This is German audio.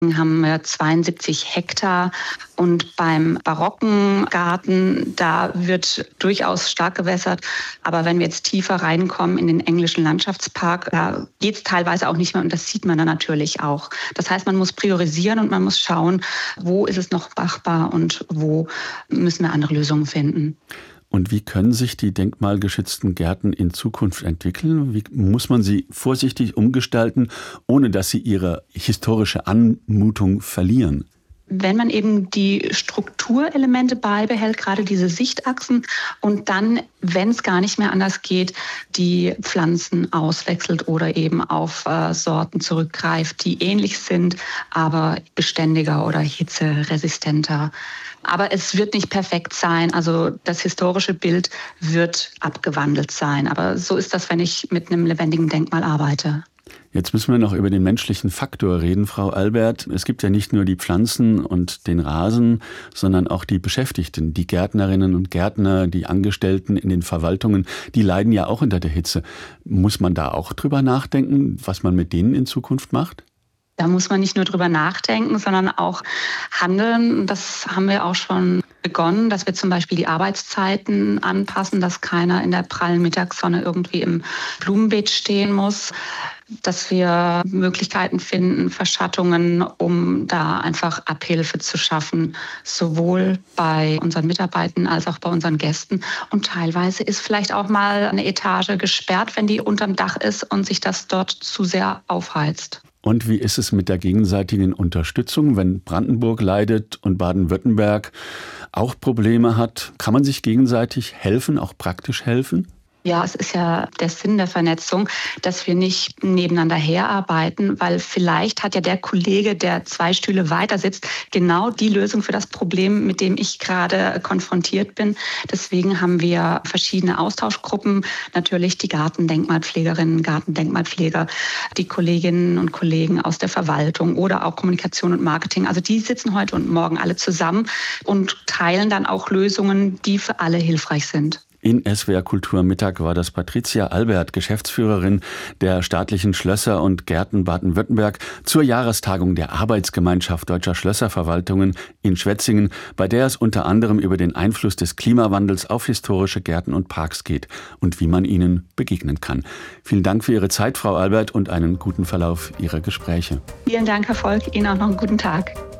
haben wir 72 Hektar und beim barocken Garten, da wird durchaus stark gewässert. Aber wenn wir jetzt tiefer reinkommen in den englischen Landschaftspark, da geht es teilweise auch nicht mehr und das sieht man dann natürlich auch. Das heißt, man muss priorisieren und man muss schauen, wo ist es noch machbar und wo müssen wir andere Lösungen finden. Und wie können sich die denkmalgeschützten Gärten in Zukunft entwickeln? Wie muss man sie vorsichtig umgestalten, ohne dass sie ihre historische Anmutung verlieren? Wenn man eben die Strukturelemente beibehält, gerade diese Sichtachsen und dann, wenn es gar nicht mehr anders geht, die Pflanzen auswechselt oder eben auf Sorten zurückgreift, die ähnlich sind, aber beständiger oder hitzeresistenter. Aber es wird nicht perfekt sein. Also das historische Bild wird abgewandelt sein. Aber so ist das, wenn ich mit einem lebendigen Denkmal arbeite. Jetzt müssen wir noch über den menschlichen Faktor reden, Frau Albert. Es gibt ja nicht nur die Pflanzen und den Rasen, sondern auch die Beschäftigten, die Gärtnerinnen und Gärtner, die Angestellten in den Verwaltungen, die leiden ja auch unter der Hitze. Muss man da auch drüber nachdenken, was man mit denen in Zukunft macht? Da muss man nicht nur drüber nachdenken, sondern auch handeln. Das haben wir auch schon begonnen, dass wir zum Beispiel die Arbeitszeiten anpassen, dass keiner in der prallen Mittagssonne irgendwie im Blumenbeet stehen muss, dass wir Möglichkeiten finden, Verschattungen, um da einfach Abhilfe zu schaffen, sowohl bei unseren Mitarbeitern als auch bei unseren Gästen. Und teilweise ist vielleicht auch mal eine Etage gesperrt, wenn die unterm Dach ist und sich das dort zu sehr aufheizt. Und wie ist es mit der gegenseitigen Unterstützung, wenn Brandenburg leidet und Baden-Württemberg auch Probleme hat? Kann man sich gegenseitig helfen, auch praktisch helfen? Ja, es ist ja der Sinn der Vernetzung, dass wir nicht nebeneinander herarbeiten, weil vielleicht hat ja der Kollege, der 2 Stühle weiter sitzt, genau die Lösung für das Problem, mit dem ich gerade konfrontiert bin. Deswegen haben wir verschiedene Austauschgruppen, natürlich die Gartendenkmalpflegerinnen, Gartendenkmalpfleger, die Kolleginnen und Kollegen aus der Verwaltung oder auch Kommunikation und Marketing. Also die sitzen heute und morgen alle zusammen und teilen dann auch Lösungen, die für alle hilfreich sind. In SWR Kultur Mittag war das Patricia Albert, Geschäftsführerin der staatlichen Schlösser und Gärten Baden-Württemberg, zur Jahrestagung der Arbeitsgemeinschaft Deutscher Schlösserverwaltungen in Schwetzingen, bei der es unter anderem über den Einfluss des Klimawandels auf historische Gärten und Parks geht und wie man ihnen begegnen kann. Vielen Dank für Ihre Zeit, Frau Albert, und einen guten Verlauf Ihrer Gespräche. Vielen Dank, Herr Volk. Ihnen auch noch einen guten Tag.